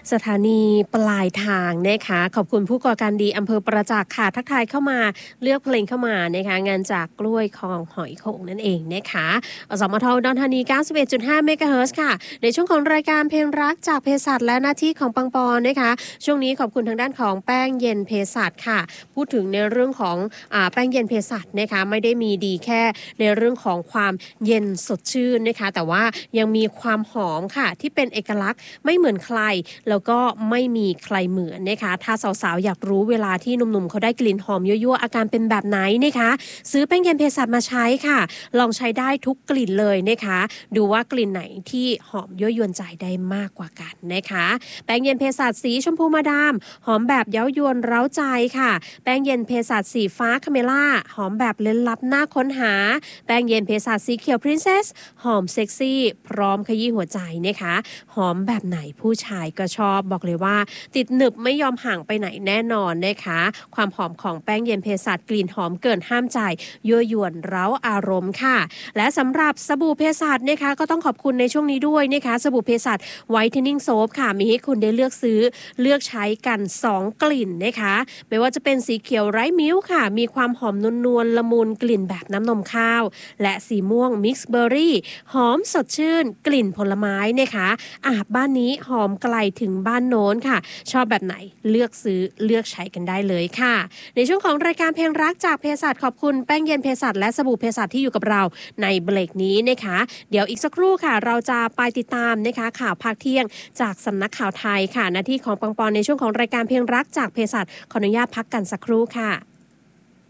สถานีปลายทางนะคะขอบคุณผู้ก่อการดีอำเภอประจักษ์ค่ะทักทายเข้ามาเลือกเพลงเข้ามานะคะงานจากกล้วยคลองหอยโขงนั่นเองนะคะสมทอุดรธานี 91.5 เมกะเฮิรตซ์ค่ะในช่วงของรายการเพลงรักจากเภสัชและหน้าที่ของปังปอนนะคะช่วงนี้ขอบคุณทางด้านของแป้งเย็นเภสัชค่ะพูดถึงในเรื่องของแป้งเย็นเภสัชนะคะไม่ได้มีดีแค่ในเรื่องของความเย็นสดชื่นนะคะแต่ว่ายังมีความหอมค่ะที่เป็นเอกลักษณ์ไม่เหมือนใครแล้วก็ไม่มีใครเหมือนนะคะถ้าสาวๆอยากรู้เวลาที่หนุ่มๆเขาได้กลิ่นหอมยั่วๆอาการเป็นแบบไหนนะคะซื้อแป้งเย็นเภสัชมาใช้ค่ะลองใช้ได้ทุกกลิ่นเลยนะคะดูว่ากลิ่นไหนที่หอมยั่วยวนใจได้มากกว่ากันนะคะแป้งเย็นเภสัชสีชมพูมาดามหอมแบบเย้ายวนเร้าใจค่ะแป้งเย็นเภสัชสีฟ้าคาเมล่าหอมแบบลึกลับน่าค้นหาแป้งเย็นเภสัชสีเขียวพรินเซสหอมเซ็กซี่พร้อมขยี้หัวใจนะคะหอมแบบไหนผู้ชายก็ชอบบอกเลยว่าติดหนึบไม่ยอมห่างไปไหนแน่นอนนะคะความหอมของแป้งเย็นเภสัชกลิ่นหอมเกินห้ามใจยั่วยวนเร้าอารมณ์ค่ะและสำหรับสบู่เภสัชนะคะก็ต้องขอบคุณในช่วงนี้ด้วยนะคะสบู่เภสัชไวท์เทนนิ่งโซฟค่ะมีให้คุณได้เลือกซื้อเลือกใช้กัน2กลิ่นนะคะไม่ว่าจะเป็นสีเขียวไร้มิ้วค่ะมีความหอมนวลๆละมุนกลิ่นแบบน้ำนมข้าวและสีม่วงมิกซ์เบอร์รี่หอมสดชื่นกลิ่นผลไม้นะคะบ้านนี้หอมไกลถึงบ้านโน้นค่ะชอบแบบไหนเลือกซื้อเลือกใช้กันได้เลยค่ะในช่วงของรายการเพลงรักจากเภสัชขอบคุณแป้งเย็นเภสัชและสบู่เภสัชที่อยู่กับเราในเบรกนี้นะคะเดี๋ยวอีกสักครู่ค่ะเราจะไปติดตามนะคะข่าวภาคเที่ยงจากสำนักข่าวไทยค่ะหน้าที่ของปังปอนในช่วงของรายการเพลงรักจากเภสัชขออนุญาตพักกันสักครู่ค่ะ